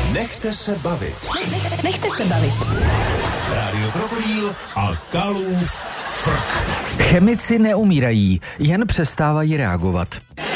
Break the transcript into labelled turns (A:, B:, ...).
A: Nechte se bavit.
B: Nechte se bavit.
A: Rádio Krokodýl a Kalův frk.
C: Chemici neumírají, jen přestávají reagovat.